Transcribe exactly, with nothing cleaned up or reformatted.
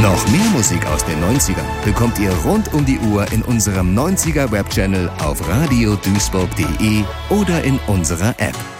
Noch mehr Musik aus den neunzigern bekommt ihr rund um die Uhr in unserem neunziger Webchannel auf radio duisburg punkt de oder in unserer App.